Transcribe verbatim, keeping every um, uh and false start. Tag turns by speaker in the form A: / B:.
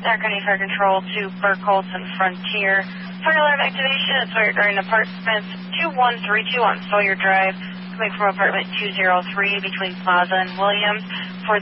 A: County Fire Control to Burkholz and Frontier. Fire alarm activation at Sawyer Garden Apartments two one three two on Sawyer Drive, coming from apartment two oh three between Plaza and Williams. For